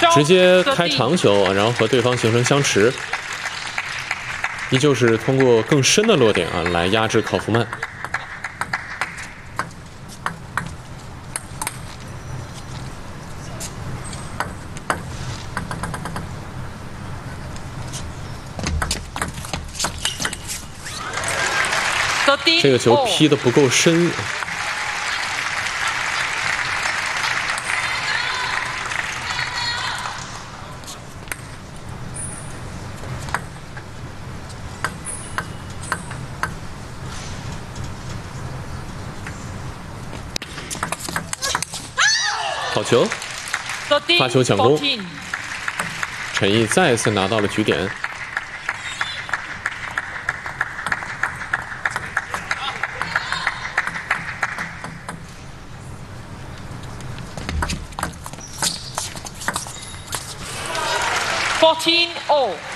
直接开长球，然后和对方形成相持，依旧是通过更深的落点来压制考夫曼。这个球劈得不够深。 好球，发球抢攻，陈毅再次拿到了局点。 14-all。